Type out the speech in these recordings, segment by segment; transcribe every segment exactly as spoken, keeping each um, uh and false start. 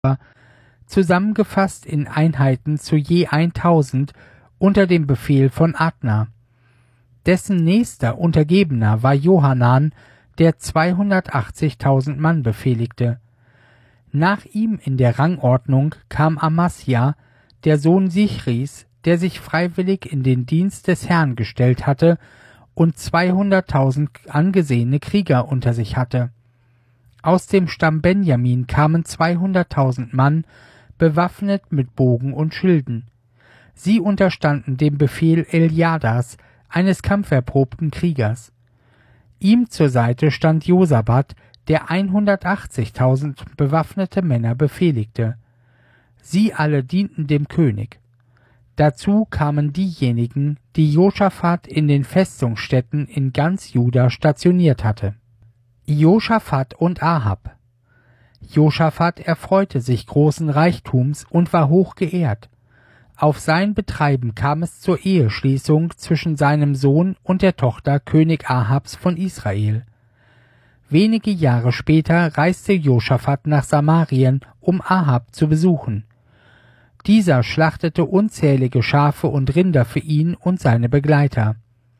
zusammengefasst in Einheiten zu je eintausend unter dem Befehl von Adna. Dessen nächster Untergebener war Johanan, der zweihundertachtzigtausend Mann befehligte. Nach ihm in der Rangordnung kam Amasja, der Sohn Sichris, der sich freiwillig in den Dienst des Herrn gestellt hatte und zweihunderttausend angesehene Krieger unter sich hatte. Aus dem Stamm Benjamin kamen zweihunderttausend Mann, bewaffnet mit Bogen und Schilden. Sie unterstanden dem Befehl Eliadas, eines kampferprobten Kriegers. Ihm zur Seite stand Josabat, der hundertachtzigtausend bewaffnete Männer befehligte. Sie alle dienten dem König. Dazu kamen diejenigen, die Josaphat in den Festungsstädten in ganz Juda stationiert hatte. Josaphat und Ahab. Josaphat erfreute sich großen Reichtums und war hoch geehrt. Auf sein Betreiben kam es zur Eheschließung zwischen seinem Sohn und der Tochter König Ahabs von Israel. Wenige Jahre später reiste Josaphat nach Samarien, um Ahab zu besuchen. Dieser schlachtete unzählige Schafe und Rinder für ihn und seine Begleiter.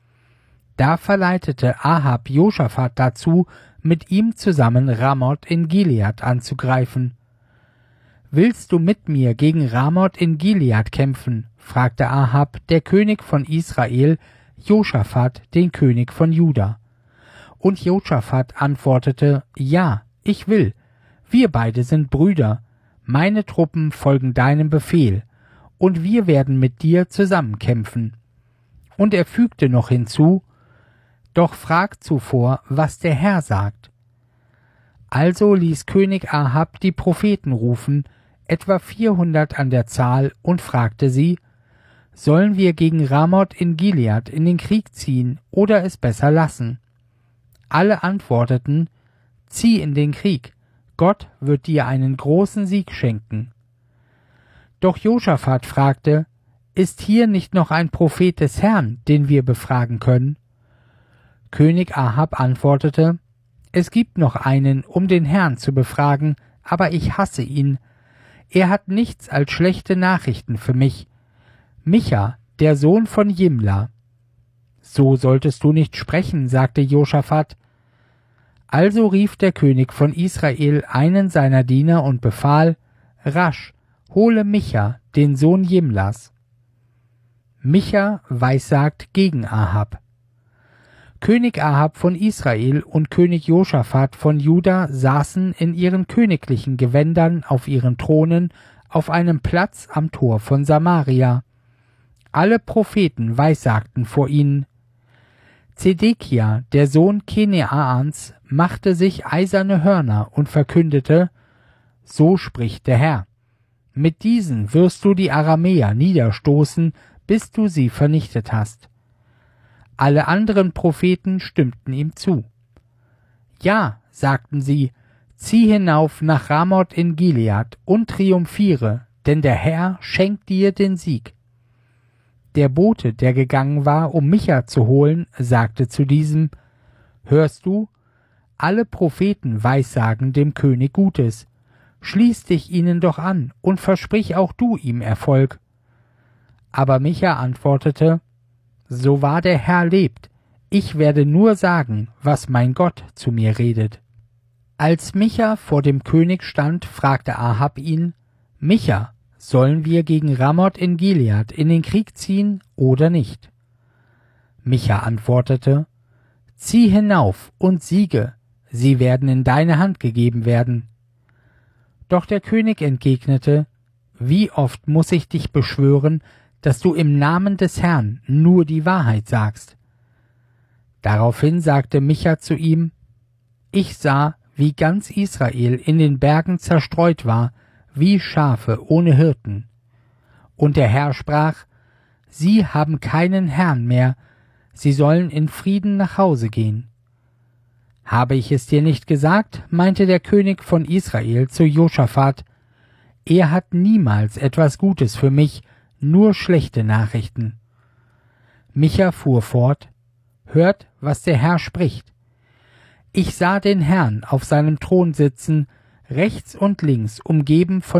Da verleitete Ahab Josaphat dazu, mit ihm zusammen Ramoth in Gilead anzugreifen. »Willst du mit mir gegen Ramoth in Gilead kämpfen?« fragte Ahab, der König von Israel, Josaphat, den König von Juda. Und Josaphat antwortete, »Ja, ich will. Wir beide sind Brüder. Meine Truppen folgen deinem Befehl, und wir werden mit dir zusammen kämpfen.« Und er fügte noch hinzu, »Doch frag zuvor, was der Herr sagt.« Also ließ König Ahab die Propheten rufen, etwa vierhundert an der Zahl, und fragte sie, »Sollen wir gegen Ramoth in Gilead in den Krieg ziehen oder es besser lassen?« Alle antworteten, »Zieh in den Krieg, Gott wird dir einen großen Sieg schenken.« Doch Josaphat fragte, »Ist hier nicht noch ein Prophet des Herrn, den wir befragen können?« König Ahab antwortete, »Es gibt noch einen, um den Herrn zu befragen, aber ich hasse ihn. Er hat nichts als schlechte Nachrichten für mich. Micha, der Sohn von Jimla.« »So solltest du nicht sprechen«, sagte Josaphat. Also rief der König von Israel einen seiner Diener und befahl, »Rasch, hole Micha, den Sohn Jimlas.« Micha weissagt gegen Ahab. König Ahab von Israel und König Josaphat von Juda saßen in ihren königlichen Gewändern auf ihren Thronen auf einem Platz am Tor von Samaria. Alle Propheten weissagten vor ihnen. Zedekia, der Sohn Keneaans, machte sich eiserne Hörner und verkündete, »So spricht der Herr: Mit diesen wirst du die Aramäer niederstoßen, bis du sie vernichtet hast.« Alle anderen Propheten stimmten ihm zu. »Ja«, sagten sie, »zieh hinauf nach Ramoth in Gilead und triumphiere, denn der Herr schenkt dir den Sieg.« Der Bote, der gegangen war, um Micha zu holen, sagte zu diesem, »Hörst du? Alle Propheten weissagen dem König Gutes. Schließ dich ihnen doch an und versprich auch du ihm Erfolg.« Aber Micha antwortete, »So wahr der Herr lebt, ich werde nur sagen, was mein Gott zu mir redet.« Als Micha vor dem König stand, fragte Ahab ihn, »Micha, sollen wir gegen Ramoth in Gilead in den Krieg ziehen oder nicht?« Micha antwortete, »Zieh hinauf und siege, sie werden in deine Hand gegeben werden.« Doch der König entgegnete, »Wie oft muß ich dich beschwören, dass du im Namen des Herrn nur die Wahrheit sagst?« Daraufhin sagte Micha zu ihm, »Ich sah, wie ganz Israel in den Bergen zerstreut war, wie Schafe ohne Hirten. Und der Herr sprach, sie haben keinen Herrn mehr, sie sollen in Frieden nach Hause gehen.« »Habe ich es dir nicht gesagt?«, meinte der König von Israel zu Josaphat, »er hat niemals etwas Gutes für mich, nur schlechte Nachrichten.« Micha fuhr fort, »Hört, was der Herr spricht. Ich sah den Herrn auf seinem Thron sitzen, rechts und links umgeben von